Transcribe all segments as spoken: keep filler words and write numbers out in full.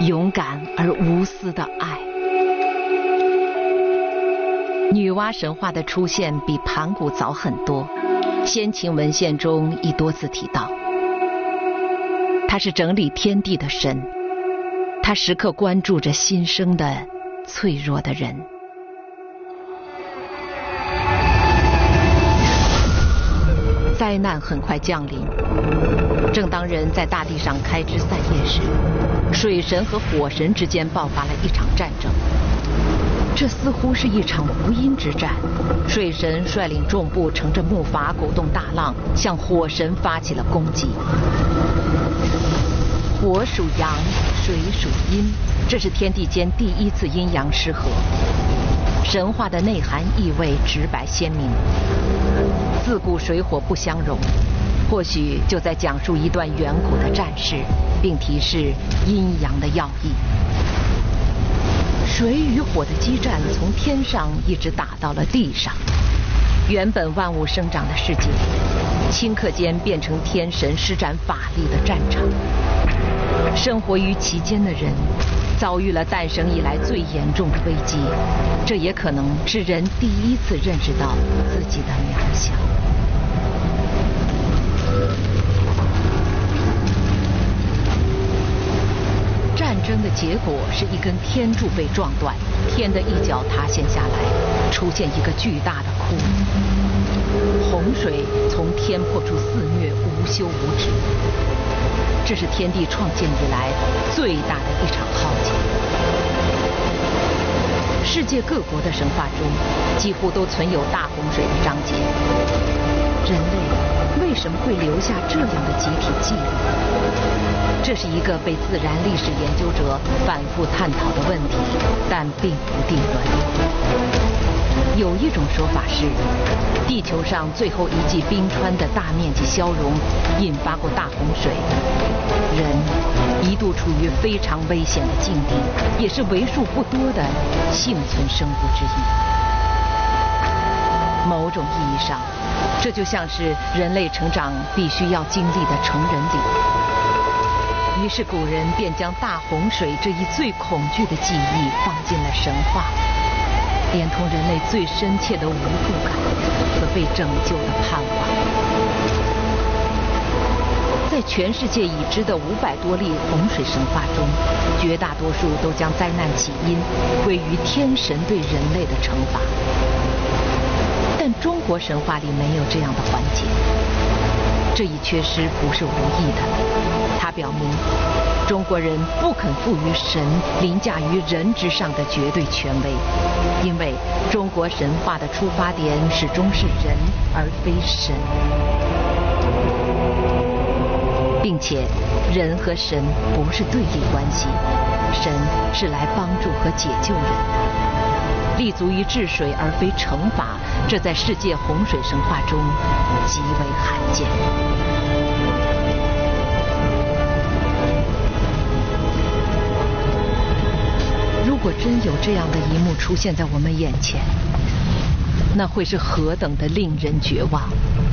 勇敢而无私的爱。女娲神话的出现比盘古早很多，先秦文献中已多次提到，她是整理天地的神，她时刻关注着新生的脆弱的人。灾难很快降临，正当人在大地上开枝散叶时，水神和火神之间爆发了一场战争。这似乎是一场无因之战，水神率领众部乘着木筏鼓动大浪，向火神发起了攻击。火属阳，水属阴，这是天地间第一次阴阳失和。神话的内涵意味直白鲜明，自古水火不相容，或许就在讲述一段远古的战事，并提示阴阳的要义。水与火的激战从天上一直打到了地上，原本万物生长的世界，顷刻间变成天神施展法力的战场。生活于其间的人遭遇了诞生以来最严重的危机，这也可能是人第一次认识到自己的渺小。战争的结果是一根天柱被撞断，天的一角塌陷下来，出现一个巨大的窟窿，洪水从天破处肆虐，无休无止。这是天地创建以来最大的一场浩劫。世界各国的神话中几乎都存有大洪水的章节，人类为什么会留下这样的集体记录？这是一个被自然历史研究者反复探讨的问题，但并不定论。有一种说法是，地球上最后一季冰川的大面积消融引发过大洪水，人一度处于非常危险的境地，也是为数不多的幸存生物之一。某种意义上，这就像是人类成长必须要经历的成人礼。于是古人便将大洪水这一最恐惧的记忆放进了神话，连同人类最深切的无助感和被拯救的盼望。在全世界已知的五百多例洪水神话中，绝大多数都将灾难起因归于天神对人类的惩罚。但中国神话里没有这样的环节，这一缺失不是无意的，它表明中国人不肯赋予神凌驾于人之上的绝对权威，因为中国神话的出发点始终是人而非神，并且人和神不是对立关系，神是来帮助和解救人的，立足于治水而非惩罚，这在世界洪水神话中极为罕见。如果真有这样的一幕出现在我们眼前，那会是何等的令人绝望。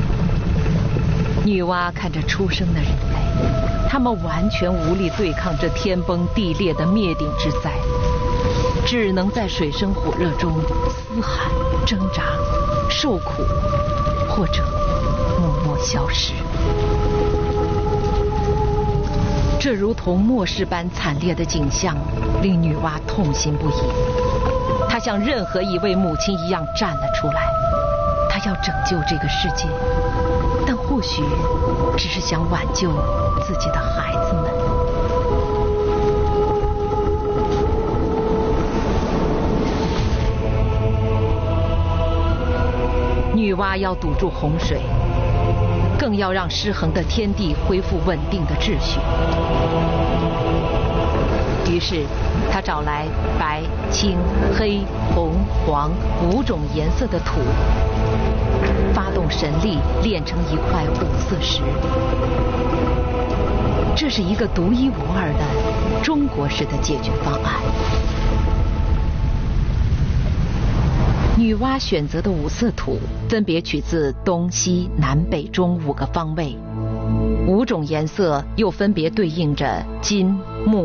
女娲看着出生的人类，他们完全无力对抗这天崩地裂的灭顶之灾，只能在水深火热中嘶喊、挣扎、受苦，或者默默消失。这如同末世般惨烈的景象令女娲痛心不已，她像任何一位母亲一样站了出来，她要拯救这个世界，但或许只是想挽救自己的孩子们。女娲要堵住洪水，更要让失衡的天地恢复稳定的秩序。于是他找来白、青、黑、红、黄五种颜色的土，发动神力炼成一块五色石。这是一个独一无二的中国式的解决方案。女娲选择的五色土分别取自东西南北中五个方位，五种颜色又分别对应着金、木、